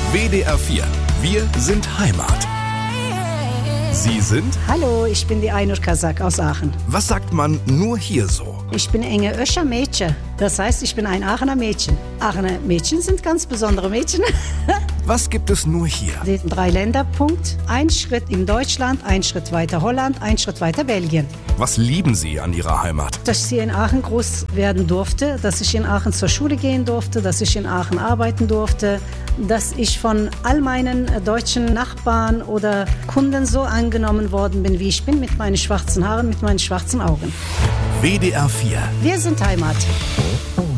WDR 4. Wir sind Heimat. Sie sind? Hallo, ich bin die Aynur Kazak aus Aachen. Was sagt man nur hier so? Ich bin Enge Öscher Mädchen. Das heißt, ich bin ein Aachener Mädchen. Aachener Mädchen sind ganz besondere Mädchen. Was gibt es nur hier? Den 3-Länder-Punkt. Ein Schritt in Deutschland, ein Schritt weiter Holland, ein Schritt weiter Belgien. Was lieben Sie an Ihrer Heimat? Dass ich hier in Aachen groß werden durfte, dass ich in Aachen zur Schule gehen durfte, dass ich in Aachen arbeiten durfte, dass ich von all meinen deutschen Nachbarn oder Kunden so angenommen worden bin, wie ich bin, mit meinen schwarzen Haaren, mit meinen schwarzen Augen. WDR 4. Wir sind Heimat.